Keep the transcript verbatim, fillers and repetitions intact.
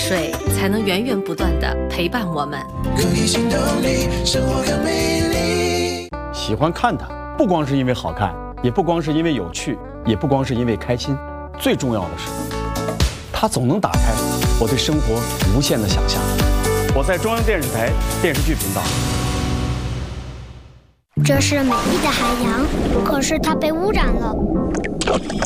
水才能源源不断地陪伴我们。 可以行动力，生活更美丽。 喜欢看它，不光是因为好看，也不光是因为有趣，也不光是因为开心，最重要的是，它总能打开我对生活无限的想象。我在中央电视台电视剧频道。 这是美丽的海洋，可是它被污染了。